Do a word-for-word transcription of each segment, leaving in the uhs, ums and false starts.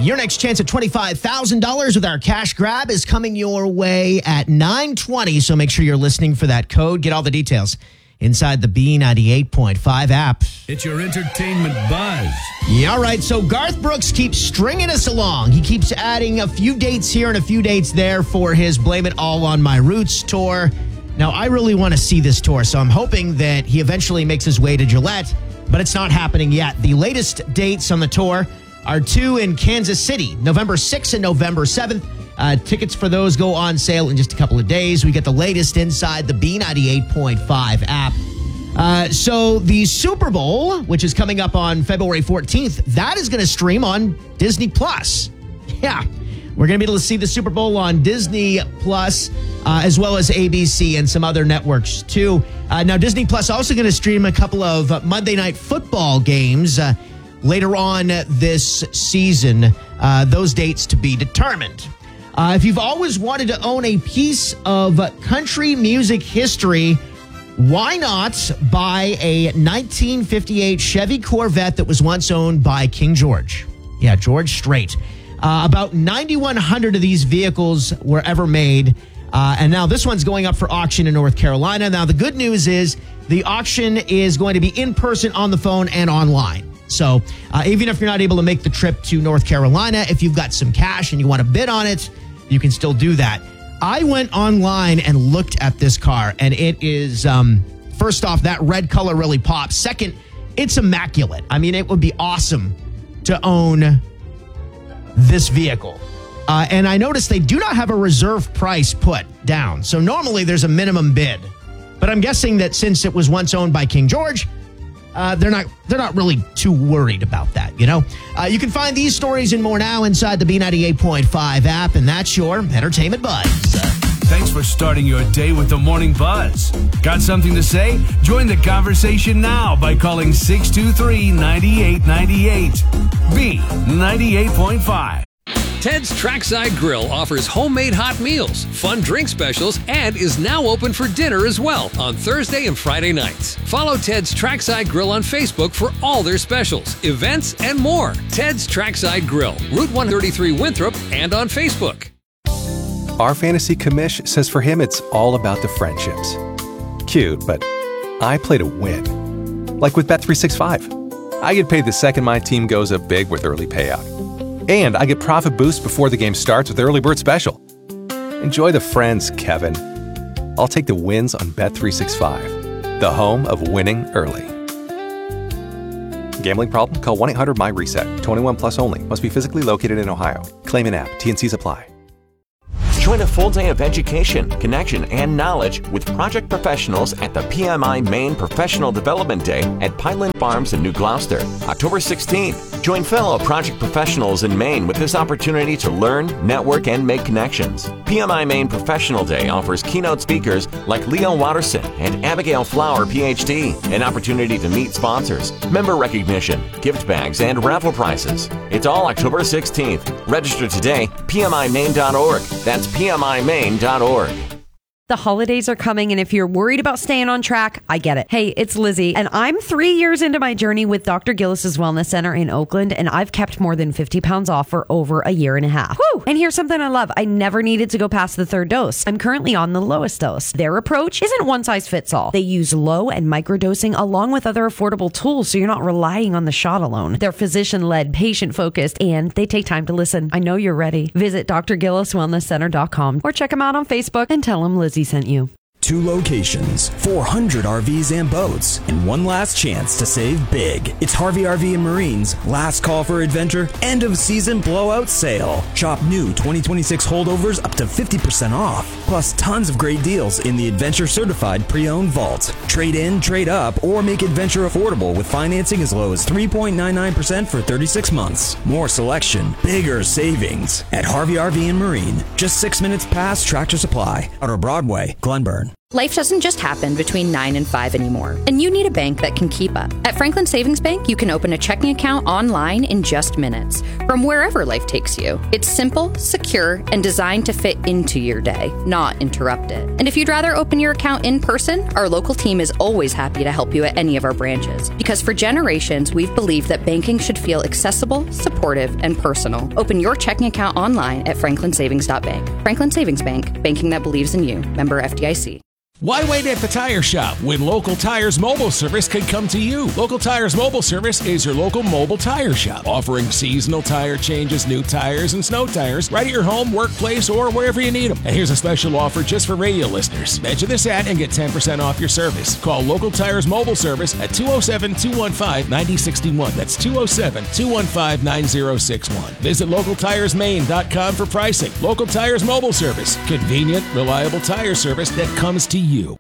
Your next chance at twenty-five thousand dollars with our cash grab is coming your way at nine twenty, so make sure you're listening for that code. Get all the details inside the B ninety-eight point five app. It's your entertainment buzz. Yeah, all right, so Garth Brooks keeps stringing us along. He keeps adding a few dates here and a few dates there for his Blame It All on My Roots tour. Now, I really want to see this tour, so I'm hoping that he eventually makes his way to Gillette, but it's not happening yet. The latest dates on the tour are two in Kansas City, November sixth and November seventh. Uh, tickets for those go on sale in just a couple of days. We get the latest inside the B ninety-eight point five app. Uh, so the Super Bowl, which is coming up on February fourteenth, that is going to stream on Disney Plus. Yeah, we're going to be able to see the Super Bowl on Disney Plus, uh, as well as A B C and some other networks too. Uh, now, Disney Plus also going to stream a couple of Monday Night Football games uh, later on this season. Uh, those dates to be determined. Uh, if you've always wanted to own a piece of country music history, why not buy a nineteen fifty-eight Chevy Corvette that was once owned by King George? Yeah, George Strait. Uh, about ninety-one hundred of these vehicles were ever made. Uh, and now this one's going up for auction in North Carolina. Now, the good news is the auction is going to be in person, on the phone, and online. So uh, even if you're not able to make the trip to North Carolina, if you've got some cash and you want to bid on it, you can still do that. I went online and looked at this car, and it is, um, first off, that red color really pops. Second, it's immaculate. I mean, it would be awesome to own this vehicle. Uh, and I noticed they do not have a reserve price put down. So normally there's a minimum bid. But I'm guessing that since it was once owned by King George, Uh, they're not they're not really too worried about that, you know? Uh, you can find these stories and more now inside the B ninety-eight point five app, and that's your Entertainment Buzz. Thanks for starting your day with the Morning Buzz. Got something to say? Join the conversation now by calling six two three, nine eight nine eight. B ninety-eight point five. Ted's Trackside Grill offers homemade hot meals, fun drink specials, and is now open for dinner as well on Thursday and Friday nights. Follow Ted's Trackside Grill on Facebook for all their specials, events, and more. Ted's Trackside Grill, Route one thirty-three Winthrop, and on Facebook. Our fantasy commish says for him it's all about the friendships. Cute, but I play to win. Like with Bet three sixty-five. I get paid the second my team goes up big with early payout. And I get profit boost before the game starts with Early Bird Special. Enjoy the friends, Kevin. I'll take the wins on Bet three sixty-five, the home of winning early. Gambling problem? Call one eight hundred M Y reset. twenty-one plus only. Must be physically located in Ohio. Claim in app. T N Cs apply. Join a full day of education, connection, and knowledge with project professionals at the P M I Maine Professional Development Day at Pineland Farms in New Gloucester, October sixteenth. Join fellow project professionals in Maine with this opportunity to learn, network, and make connections. P M I Maine Professional Day offers keynote speakers like Leo Watterson and Abigail Flower, P H D, an opportunity to meet sponsors, member recognition, gift bags, and raffle prizes. It's all October sixteenth. Register today, P M I Maine dot org. That's P M I Maine dot org. The holidays are coming, and if you're worried about staying on track, I get it. Hey, it's Lizzie, and I'm three years into my journey with Doctor Gillis's Wellness Center in Oakland, and I've kept more than fifty pounds off for over a year and a half. Woo! And here's something I love. I never needed to go past the third dose. I'm currently on the lowest dose. Their approach isn't one size fits all. They use low and microdosing along with other affordable tools, so you're not relying on the shot alone. They're physician-led, patient-focused, and they take time to listen. I know you're ready. Visit D R Gillis Wellness Center dot com or check them out on Facebook and tell them Lizzie sent you. Two locations, four hundred R Vs and boats, and one last chance to save big. It's Harvey R V and Marine's last call for adventure, end of season blowout sale. Shop new twenty twenty-six holdovers up to fifty percent off, plus tons of great deals in the Adventure Certified Pre-Owned Vault. Trade in, trade up, or make adventure affordable with financing as low as three point nine nine percent for thirty-six months. More selection, bigger savings at Harvey R V and Marine. Just six minutes past Tractor Supply, Outer Broadway, Glenburn. Life doesn't just happen between nine and five anymore, and you need a bank that can keep up. At Franklin Savings Bank, you can open a checking account online in just minutes from wherever life takes you. It's simple, secure, and designed to fit into your day, not interrupt it. And if you'd rather open your account in person, our local team is always happy to help you at any of our branches. Because for generations, we've believed that banking should feel accessible, supportive, and personal. Open your checking account online at franklin savings dot bank. Franklin Savings Bank, banking that believes in you. Member F D I C. Why wait at the tire shop when Local Tires Mobile Service could come to you? Local Tires Mobile Service is your local mobile tire shop, offering seasonal tire changes, new tires, and snow tires right at your home, workplace, or wherever you need them. And here's a special offer just for radio listeners. Mention this ad and get ten percent off your service. Call Local Tires Mobile Service at two oh seven, two one five, nine oh six one. That's two oh seven, two one five, nine oh six one. Visit local tires maine dot com for pricing. Local Tires Mobile Service. Convenient, reliable tire service that comes to you. You.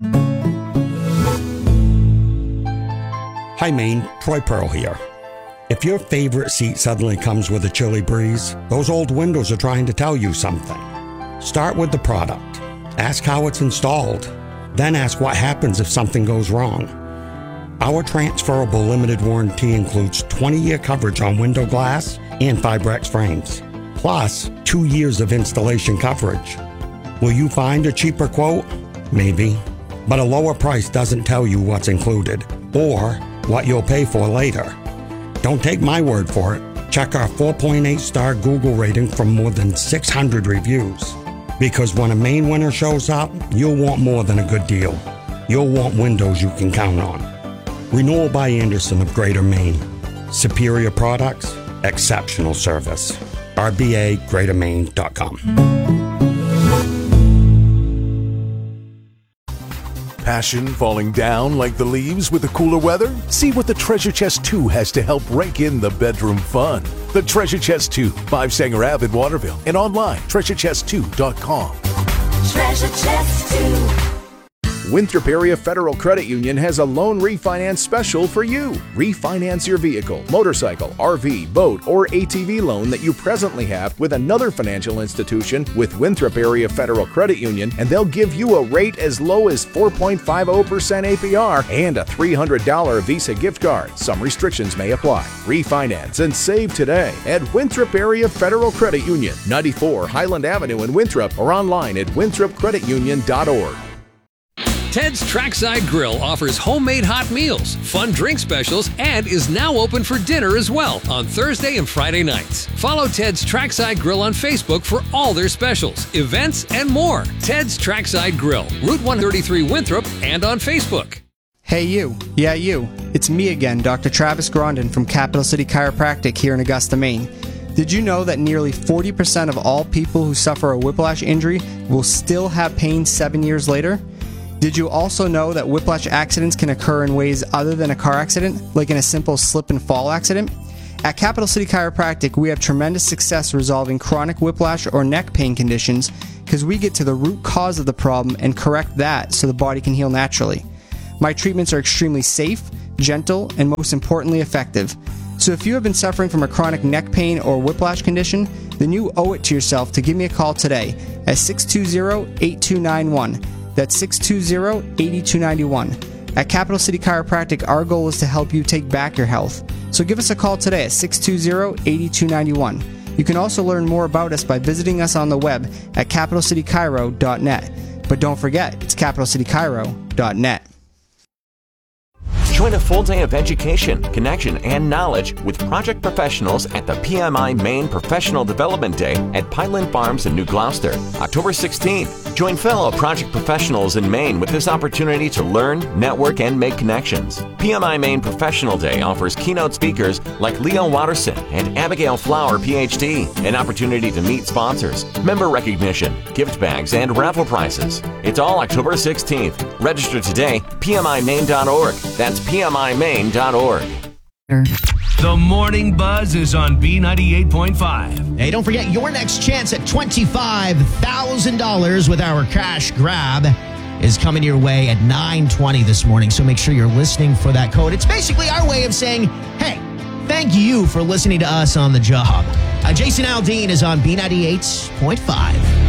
Hi Maine, Troy Pearl here. If your favorite seat suddenly comes with a chilly breeze, those old windows are trying to tell you something. Start with the product. Ask how it's installed. Then ask what happens if something goes wrong. Our transferable limited warranty includes twenty-year coverage on window glass and Fibrex frames, plus two years of installation coverage. Will you find a cheaper quote? Maybe, but a lower price doesn't tell you what's included or what you'll pay for later. Don't take my word for it. Check our four point eight star Google rating from more than six hundred reviews. Because when a Maine winner shows up, you'll want more than a good deal. You'll want windows you can count on. Renewal by Anderson of Greater Maine. Superior products, exceptional service. R B A greater maine dot com. Passion falling down like the leaves with the cooler weather? See what the Treasure Chest two has to help rake in the bedroom fun. The Treasure Chest two, five Sanger Ave in Waterville, and online, treasure chest two dot com. Treasure Chest two. Winthrop Area Federal Credit Union has a loan refinance special for you. Refinance your vehicle, motorcycle, R V, boat, or A T V loan that you presently have with another financial institution with Winthrop Area Federal Credit Union, and they'll give you a rate as low as four point five zero percent A P R and a three hundred dollars Visa gift card. Some restrictions may apply. Refinance and save today at Winthrop Area Federal Credit Union, ninety-four Highland Avenue in Winthrop, or online at winthrop credit union dot org. Ted's Trackside Grill offers homemade hot meals, fun drink specials, and is now open for dinner as well on Thursday and Friday nights. Follow Ted's Trackside Grill on Facebook for all their specials, events, and more. Ted's Trackside Grill, Route one thirty-three Winthrop, and on Facebook. Hey you, yeah you, it's me again, Doctor Travis Grondin from Capital City Chiropractic here in Augusta, Maine. Did you know that nearly forty percent of all people who suffer a whiplash injury will still have pain seven years later? Did you also know that whiplash accidents can occur in ways other than a car accident, like in a simple slip and fall accident? At Capital City Chiropractic, we have tremendous success resolving chronic whiplash or neck pain conditions because we get to the root cause of the problem and correct that so the body can heal naturally. My treatments are extremely safe, gentle, and most importantly effective. So if you have been suffering from a chronic neck pain or whiplash condition, then you owe it to yourself to give me a call today at six two zero, eight two nine one. That's six two zero, eight two nine one. At Capital City Chiropractic, our goal is to help you take back your health. So give us a call today at six two zero, eight two nine one. You can also learn more about us by visiting us on the web at capital city chiro dot net. But don't forget, it's capital city chiro dot net. Join a full day of education, connection, and knowledge with project professionals at the P M I Maine Professional Development Day at Pineland Farms in New Gloucester, October sixteenth. Join fellow project professionals in Maine with this opportunity to learn, network, and make connections. P M I Maine Professional Day offers keynote speakers like Leo Watterson and Abigail Flower, P H D, an opportunity to meet sponsors, member recognition, gift bags, and raffle prizes. It's all October sixteenth. Register today, P M I maine dot org. That's P M I maine dot org. The Morning Buzz is on B ninety-eight point five. Hey, don't forget your next chance at twenty-five thousand dollars with our cash grab is coming your way at nine twenty this morning. So make sure you're listening for that code. It's basically our way of saying, hey, thank you for listening to us on the job. Uh, Jason Aldean is on B ninety-eight point five.